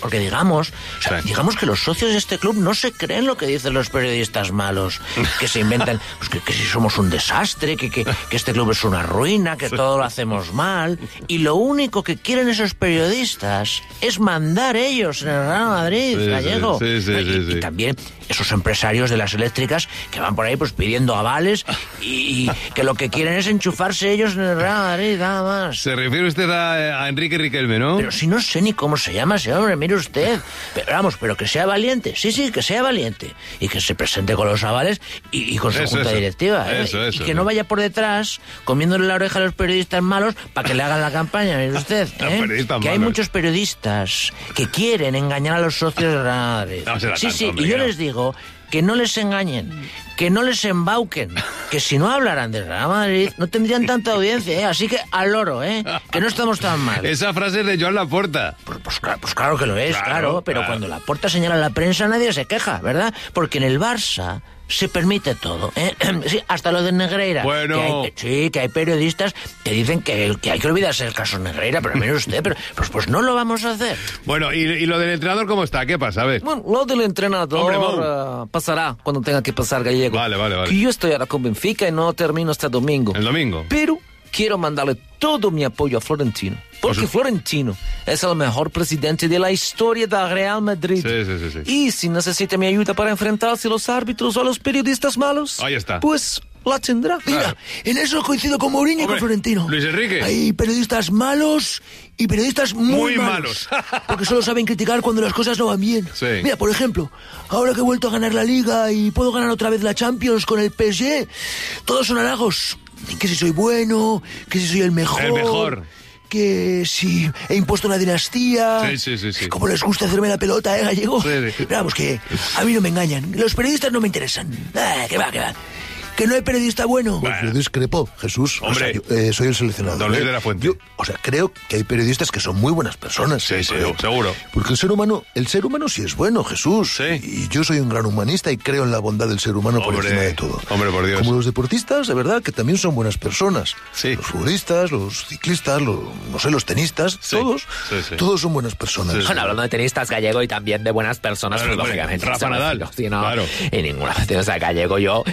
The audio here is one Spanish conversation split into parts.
Porque digamos que los socios de este club no se creen lo que dicen los periodistas malos, que se inventan pues que si somos un desastre, que este club es una ruina, que todo lo hacemos mal, y lo único que quieren esos periodistas es mandar ellos en el Real Madrid, Gallego. Y también esos empresarios de las eléctricas que van por ahí pues pidiendo avales y que lo que quieren es enchufarse ellos en el Real Madrid, nada más. Se refiere usted a Enrique Riquelme, ¿no? Pero si no sé ni cómo se llama ese hombre, mire usted. Pero que sea valiente, sí, que sea valiente. Y que se presente con los avales y con su junta directiva. Y que no vaya por detrás comiéndole la oreja a los periodistas malos para que le hagan la campaña, mire usted. Que hay muchos periodistas que quieren engañar a los socios de Real Madrid. Y yo les digo que no les engañen, que no les embauquen, que si no hablaran de Real Madrid no tendrían tanta audiencia, así que al loro, que no estamos tan mal. Esa frase es de Joan Laporta. Pues claro que lo es, claro, pero cuando Laporta señala a la prensa nadie se queja, ¿verdad? Porque en el Barça se permite todo, sí, hasta lo de Negreira. Bueno. Que hay periodistas que dicen que hay que olvidarse del caso Negreira, pero mire usted, pues no lo vamos a hacer. Bueno, ¿y lo del entrenador cómo está? ¿Qué pasa? A ver. Bueno, lo del entrenador pasará cuando tenga que pasar, Gallego. Vale. Que yo estoy ahora con Benfica y no termino hasta domingo. ¿El domingo? Pero quiero mandarle todo mi apoyo a Florentino. Porque Florentino es el mejor presidente de la historia del Real Madrid. Sí. Y si necesita mi ayuda para enfrentarse a los árbitros o a los periodistas malos, ahí está. Pues la tendrá. Mira, en eso coincido con Mourinho y con Florentino. Luis Enrique. Hay periodistas malos y periodistas muy malos. Porque solo saben criticar cuando las cosas no van bien. Sí. Mira, por ejemplo, ahora que he vuelto a ganar la Liga y puedo ganar otra vez la Champions con el PSG, todos son halagos. Que si soy bueno, que si soy el mejor. Que si he impuesto una dinastía. Sí. Como les gusta hacerme la pelota, Gallego. Sí. Vamos, que a mí no me engañan. Los periodistas no me interesan. Que va. Que no hay periodista bueno. Pues yo discrepo, Jesús. Hombre. Yo, soy el seleccionador. Don Luis de la Fuente. Yo, creo que hay periodistas que son muy buenas personas. Sí, seguro. Porque el ser humano sí es bueno, Jesús. Sí. Y yo soy un gran humanista y creo en la bondad del ser humano por encima de todo. Hombre, por Dios. Como los deportistas, de verdad, que también son buenas personas. Sí. Los futbolistas, los ciclistas, los tenistas, todos. Sí. Todos son buenas personas. Bueno, hablando de tenistas, Gallego, y también de buenas personas, Claro, pues lógicamente. Rafa Nadal. Claro. En ninguna tenistas, Gallego, yo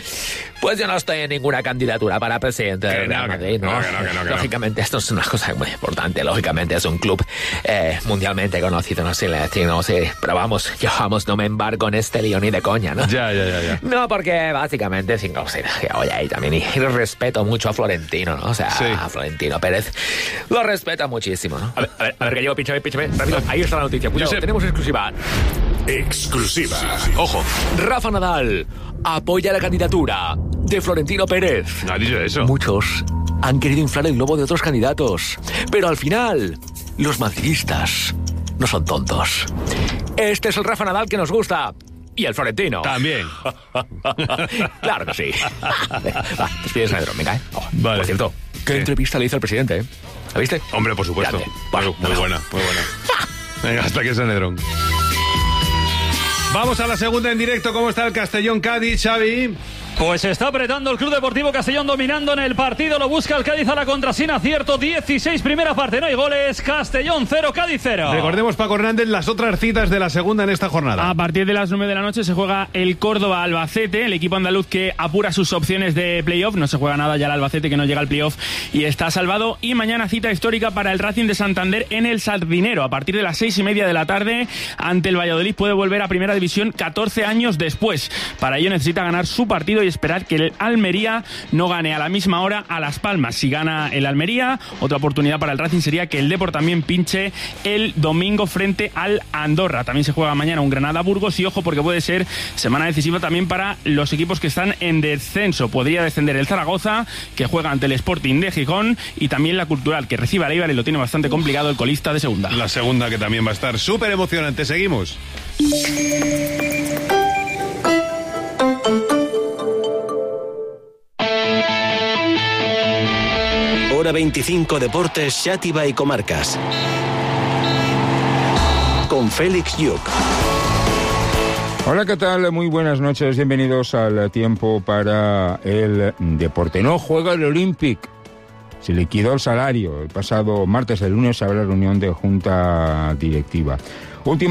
no estoy en ninguna candidatura para presidente del Real Madrid, ¿no? Que Lógicamente, esto es una cosa muy importante. Lógicamente, es un club mundialmente conocido, no sé, pero vamos, no me embargo en este lío ni de coña, ¿no? Ya. No, porque básicamente, oye, y también y respeto mucho a Florentino, ¿no? O sea, a Florentino Pérez lo respeto muchísimo, ¿no? A ver, Gallego, píchame, rápido. Ahí está la noticia, cuidado, tenemos exclusiva. Ojo. Rafa Nadal apoya la candidatura de Florentino Pérez. ¿No ha dicho eso? Muchos han querido inflar el globo de otros candidatos, pero al final los madridistas no son tontos. Este es el Rafa Nadal que nos gusta. Y el Florentino. También. Claro que sí. Va, despides, Nedron, venga, Vale. Por cierto, ¿qué entrevista le hizo al presidente? ¿La viste? Hombre, por supuesto. Fíjate. Muy buena. Venga, hasta que sea Nedron. Vamos a la segunda en directo. ¿Cómo está el Castellón-Cádiz, Xavi? Pues está apretando el Club Deportivo Castellón, dominando en el partido. Lo busca el Cádiz a la contra sin acierto. 16 primera parte, no hay goles. Castellón 0, Cádiz 0. Recordemos, Paco Hernández, las otras citas de la segunda en esta jornada. A partir de las 9 de la noche se juega el Córdoba-Albacete, el equipo andaluz que apura sus opciones de playoff. No se juega nada ya el Albacete, que no llega al playoff y está salvado. Y mañana cita histórica para el Racing de Santander en el Sardinero. A partir de las 6:30 de la tarde, ante el Valladolid, puede volver a Primera División 14 años después. Para ello necesita ganar su partido y esperar que el Almería no gane a la misma hora a Las Palmas. Si gana el Almería, otra oportunidad para el Racing sería que el Depor también pinche el domingo frente al Andorra. También se juega mañana un Granada-Burgos y ojo porque puede ser semana decisiva también para los equipos que están en descenso. Podría descender el Zaragoza, que juega ante el Sporting de Gijón, y también la Cultural, que recibe al Eibar y lo tiene bastante complicado el colista de segunda. La segunda, que también va a estar súper emocionante. Seguimos. Hora 25 Deportes, Xàtiva y Comarcas. Con Félix Lluc. Hola, ¿qué tal? Muy buenas noches. Bienvenidos al tiempo para el deporte. No juega el Olympic. Se liquidó el salario. El pasado martes, el lunes, habrá reunión de junta directiva.